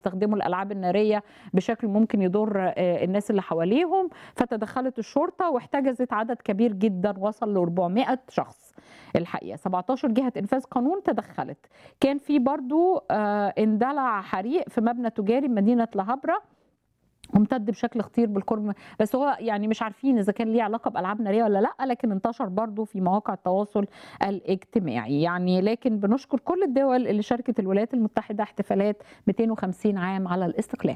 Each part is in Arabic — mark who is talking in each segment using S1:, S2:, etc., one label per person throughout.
S1: استخدموا الألعاب النارية بشكل ممكن يضر الناس اللي حواليهم، فتدخلت الشرطة واحتجزت عدد كبير جدا وصل ل 400 شخص. الحقيقة 17 جهة إنفاذ قانون تدخلت. كان في برضو اندلع حريق في مبنى تجاري بمدينة لهبرة وامتد بشكل خطير بالقرب، بس هو يعني مش عارفين اذا كان ليه علاقه بالعاب ناريه ولا لا، لكن انتشر برضو في مواقع التواصل الاجتماعي يعني. لكن بنشكر كل الدول اللي شاركت الولايات المتحده احتفالات 250 عام على الاستقلال.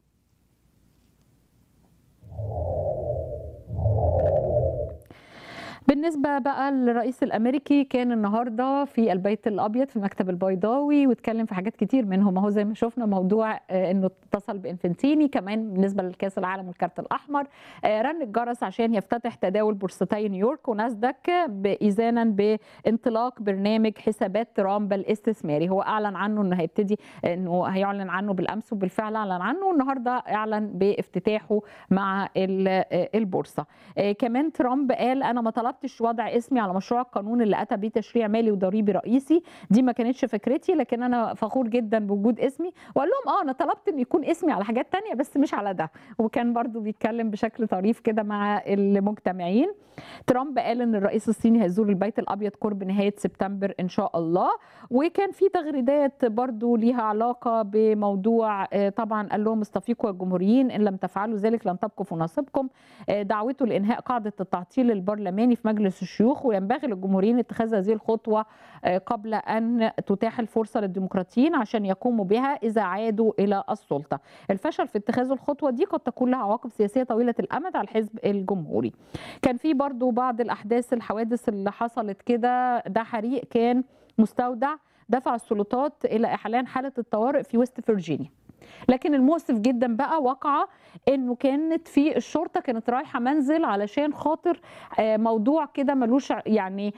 S1: بالنسبة بقى للرئيس الأمريكي، كان النهاردة في البيت الأبيض في المكتب البيضاوي واتكلم في حاجات كتير، منهم اهو زي ما شفنا موضوع انه اتصل بانفنتيني، كمان بالنسبة لكأس العالم والكارت الأحمر، رن الجرس عشان يفتتح تداول بورصتي نيويورك وناسداك إذانا بانطلاق برنامج حسابات ترامب الاستثماري. هو أعلن عنه انه هيبتدي، انه هيعلن عنه بالأمس وبالفعل أعلن عنه النهاردة، أعلن بافتتاحه مع البورصة. كمان ترامب قال أنا ما طلبتش وضع اسمي على مشروع القانون اللي اتى بيه تشريع مالي وضريبي رئيسي، دي ما كانتش فكرتي، لكن انا فخور جدا بوجود اسمي. وقال لهم انا طلبت ان يكون اسمي على حاجات تانية بس مش على ده. وكان برضو بيتكلم بشكل طريف كده مع المجتمعين. ترامب قال ان الرئيس الصيني هيزور البيت الابيض قرب نهايه سبتمبر ان شاء الله. وكان في تغريدات برضو ليها علاقه بموضوع، طبعا قال لهم استفيقوا يا الجمهوريين، ان لم تفعلوا ذلك لن تبقوا في مناصبكم. دعوته لانهاء قاعده التعطيل البرلماني في مجلس الشيوخ، وينبغي للجمهوريين اتخاذ هذه الخطوه قبل ان تتاح الفرصه للديمقراطيين عشان يقوموا بها اذا عادوا الى السلطه. الفشل في اتخاذ الخطوه دي قد تكون لها عواقب سياسيه طويله الامد على الحزب الجمهوري. كان في برضو بعض الاحداث الحوادث اللي حصلت كده، ده حريق كان مستودع دفع السلطات الى اعلان حاله الطوارئ في ويست فيرجينيا. لكن المؤسف جدا بقى وقع انه كانت في الشرطه كانت رايحه منزل علشان خاطر موضوع كده ملوش يعني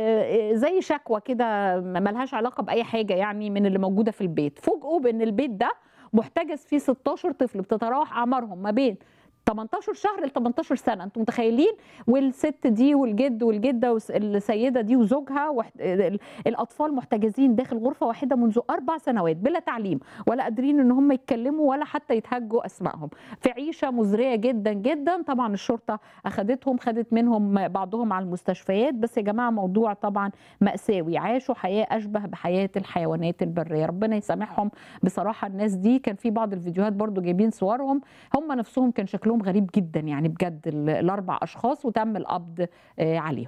S1: زي شكوى كده ملهاش علاقه باي حاجه يعني من اللي موجوده في البيت. فوجئوا بان البيت ده محتجز فيه 16 طفل بتتراوح اعمارهم ما بين 18 شهر ل 18 سنه، انتم متخيلين؟ والست دي والجد والجده والسيده دي وزوجها الاطفال محتجزين داخل غرفه واحده منذ 4 سنوات بلا تعليم، ولا قادرين ان هم يتكلموا ولا حتى يتهجوا اسمائهم، في عيشه مزريه جدا جدا. طبعا الشرطه اخذتهم، خدت منهم بعضهم على المستشفيات. بس يا جماعه موضوع طبعا مأساوي، عاشوا حياه اشبه بحياه الحيوانات البريه، ربنا يسامحهم. بصراحه الناس دي كان في بعض الفيديوهات برضو جايبين صورهم، هم نفسهم كان شكلهم غريب جدا يعني بجد، الاربع اشخاص، وتم القبض عليهم.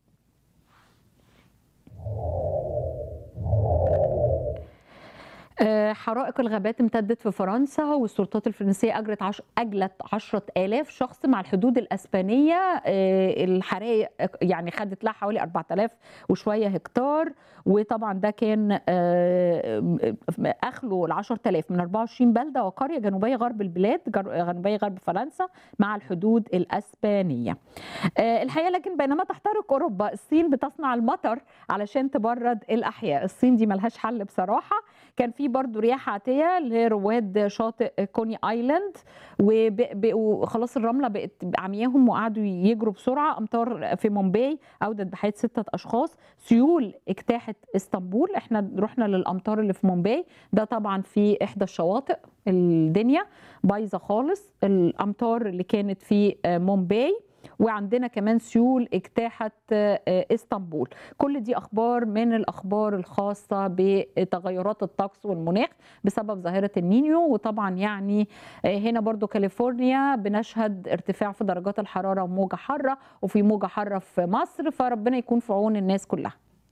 S1: حرائق الغابات امتدت في فرنسا، والسلطات الفرنسية أجلت 10,000 شخص مع الحدود الأسبانية. الحرائق يعني خدت لها حوالي 4000 وشوية هكتار، وطبعا ده كان أخلوا ال 10,000 من 24 بلدة وقرية جنوبية غرب البلاد، جنوبية غرب فرنسا مع الحدود الأسبانية. الحقيقة لكن بينما تحترق أوروبا، الصين بتصنع المطر علشان تبرد الأحياء. الصين دي ملهاش حل بصراحة. كان في برضو رياح عاتيه لرواد شاطئ كوني ايلاند، وخلاص الرمله بقت عمياهم وقعدوا يجروا بسرعه. امطار في مومباي اودت بحياه 6 اشخاص. سيول اجتاحت اسطنبول. احنا رحنا للامطار اللي في مومباي، ده طبعا في احدى الشواطئ، الدنيا بايظه خالص. الامطار اللي كانت في مومباي، وعندنا كمان سيول اجتاحت اسطنبول. كل دي اخبار من الاخبار الخاصه بتغيرات الطقس والمناخ بسبب ظاهره النينيو. وطبعا يعني هنا برضو كاليفورنيا بنشهد ارتفاع في درجات الحراره وموجه حاره، وفي موجه حاره في مصر، فربنا يكون في عون الناس كلها.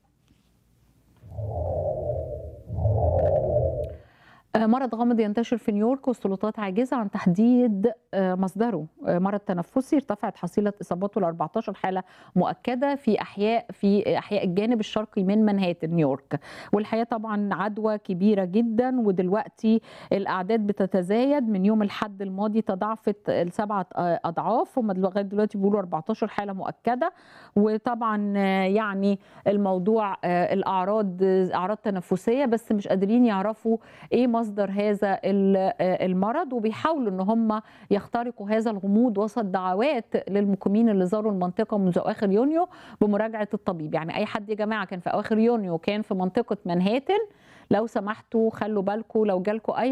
S1: مرض غامض ينتشر في نيويورك، والسلطات عاجزة عن تحديد مصدره. مرض تنفسي، ارتفعت حصيلة إصاباته ل 14 حالة مؤكدة في أحياء الجانب الشرقي من منهاتن نيويورك. والحقيقة طبعا عدوى كبيرة جدا، ودلوقتي الأعداد بتتزايد. من يوم الأحد الماضي تضاعفت ل7 أضعاف، هم لغاية دلوقتي بيقولوا 14 حالة مؤكدة. وطبعا يعني الموضوع أعراض تنفسية، بس مش قادرين يعرفوا ايه مصدر هذا المرض، وبيحاولوا ان هم يخترقوا هذا الغموض وسط دعوات للمقيمين اللي زاروا المنطقه منذ اواخر يونيو بمراجعه الطبيب. يعني اي حد يا جماعه كان في اواخر يونيو كان في منطقه منهاتن، لو سمحتوا خلوا بالكم لو جالكم اي